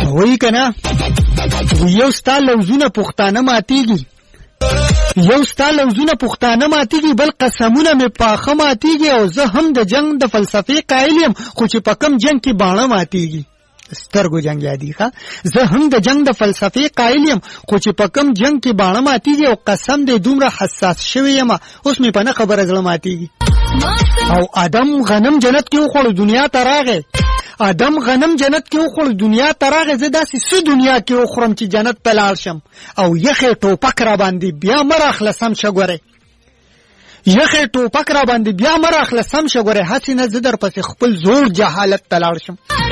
وایي که نه یو ستا لوزونه پښتانه ماتېږي بل قسمونه مې پاخه ماتېږي او زه هم د جنگ د فلسفې قایل یم خو چې په کم جنگ کې باڼه ماتېږي سترګو جنگ یادی ښه زه هم د جنگ د فلسفې قایل یم خو چې په کم جنگ کې باڼه ماتېږي او قسم دې دومره حساس شوی یم اوس مې په نه خبره زړه ماتېږي او آدم غنم جنت کې وخوړ دنیا ته راغی زه داسې څه دنیا کې وخورم چې جنت ته لاړ شم او یخې ټوپک را باندې بیا مه راخلصم شه ګورې هسې نه زه در پسې خپل زوړ جهالت ته لاړ شم